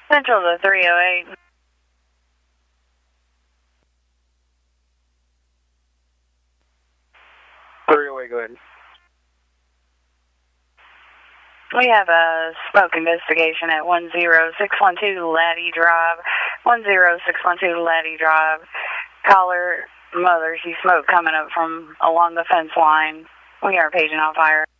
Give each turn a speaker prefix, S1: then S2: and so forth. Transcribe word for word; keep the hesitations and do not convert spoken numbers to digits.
S1: Central to three oh eight.
S2: three oh eight, go ahead.
S1: We have a smoke investigation at one zero six one two Laddie Drive. one zero six one two Laddie Drive. Caller, mother, she smoke coming up from along the fence line. We are paging on fire.